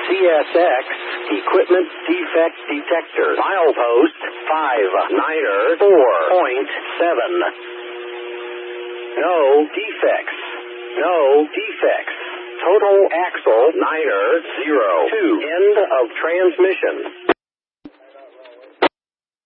CSX Equipment Defect Detector. Milepost 59er 4.7. No defects. No defects. Total axle 9er 02. End of transmission.